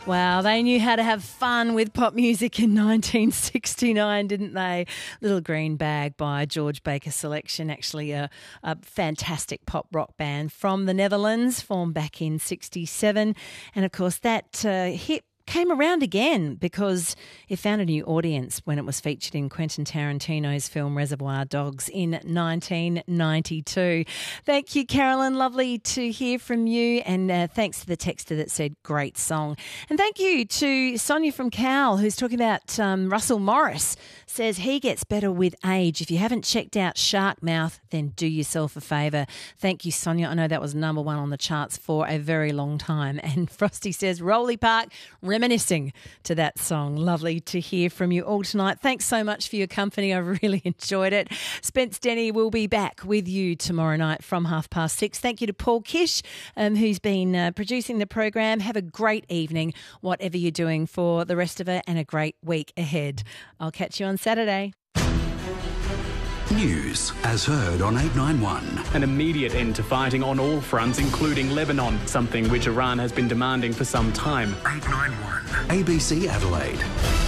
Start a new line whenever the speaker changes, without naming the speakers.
Wow, they knew how to have fun with pop music in 1969, didn't they? Little Green Bag by George Baker Selection, actually a fantastic pop rock band from the Netherlands, formed back in 67. And of course that hit came around again because it found a new audience when it was featured in Quentin Tarantino's film Reservoir Dogs in 1992. Thank you, Carolyn. Lovely to hear from you. And thanks to the texter that said, great song. And thank you to Sonia from Cal, who's talking about Russell Morris. Says he gets better with age. If you haven't checked out Shark Mouth, then do yourself a favour. Thank you, Sonia. I know that was number one on the charts for a very long time. And Frosty says, Rolly Park, reminiscing to that song. Lovely to hear from you all tonight. Thanks so much for your company. I really enjoyed it. Spence Denny will be back with you tomorrow night from 6:30. Thank you to Paul Kish, who's been producing the program. Have a great evening, whatever you're doing for the rest of it, and a great week ahead. I'll catch you on Saturday.
News as heard on 891.
An immediate end to fighting on all fronts, including Lebanon, something which Iran has been demanding for some time.
891 ABC Adelaide.